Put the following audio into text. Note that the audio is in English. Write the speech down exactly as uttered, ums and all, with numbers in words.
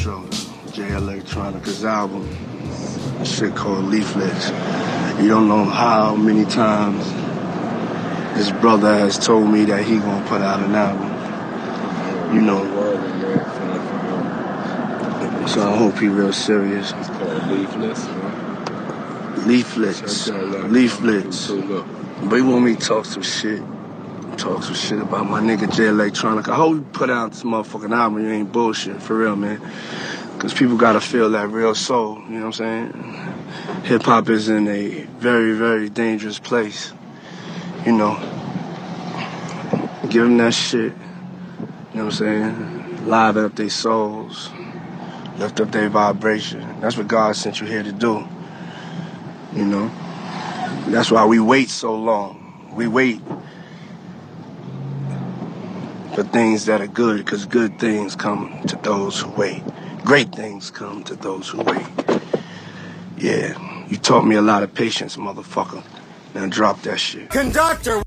intro to Jay Electronica's album. A shit called Leaflets. You don't know how many times this brother has told me that he gonna put out an album. You know. So I hope he real serious. It's called Leaflets. Leaflets. Leaflets. But he want me to talk some shit. Talk some shit about my nigga Jay Electronica. I hope you put out this motherfucking album. You ain't bullshit, for real, man. Because people gotta feel that real soul, you know what I'm saying? Hip-hop is in a very, very dangerous place. You know. Give them that shit. You know what I'm saying? Liven up their souls. Lift up their vibration. That's what God sent you here to do. You know? That's why we wait so long. We wait for things that are good, because good things come to those who wait. Great things come to those who wait. Yeah, you taught me a lot of patience, motherfucker. Now drop that shit. Conductor!